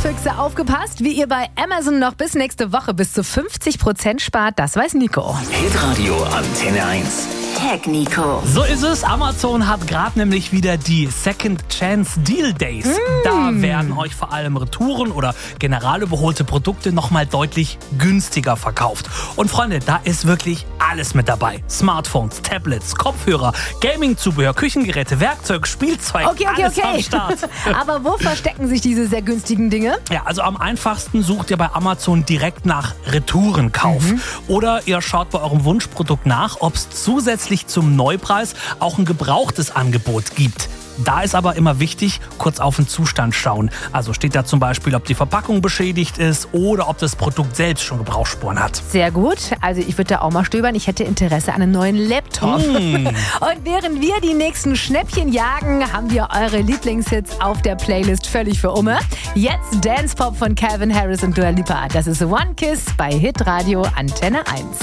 Füchse, aufgepasst, wie ihr bei Amazon noch bis nächste Woche bis zu 50% spart, das weiß Nico. Hitradio Antenne 1. Tag Nico. So ist es. Amazon hat gerade nämlich wieder die Second Chance Deal Days. Da werden euch vor allem Retouren oder general überholte Produkte nochmal deutlich günstiger verkauft. Und Freunde, da ist wirklich alles mit dabei. Smartphones, Tablets, Kopfhörer, Gaming-Zubehör, Küchengeräte, Werkzeug, Spielzeug, alles am Start. Aber wo verstecken sich diese sehr günstigen Dinge? Ja, also am einfachsten sucht ihr bei Amazon direkt nach Retourenkauf. Oder ihr schaut bei eurem Wunschprodukt nach, ob es zusätzlich zum Neupreis auch ein gebrauchtes Angebot gibt. Da ist aber immer wichtig, kurz auf den Zustand schauen. Also steht da zum Beispiel, ob die Verpackung beschädigt ist oder ob das Produkt selbst schon Gebrauchsspuren hat. Sehr gut. Also ich würde da auch mal stöbern. Ich hätte Interesse an einem neuen Laptop. Und während wir die nächsten Schnäppchen jagen, haben wir eure Lieblingshits auf der Playlist völlig für Umme. Jetzt Dance Pop von Calvin Harris und Dua Lipa. Das ist One Kiss bei Hitradio Antenne 1.